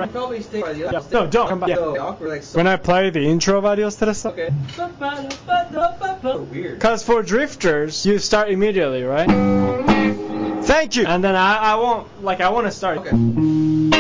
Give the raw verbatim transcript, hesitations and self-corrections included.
right. Probably stay by the Yeah. other. No, don't come back. So awkward, like so. When I play the intro of Adios to the Star. Okay. Weird. Because for drifters, you start immediately, right? Thank you. And then I, I won't, like, I want to start. Okay.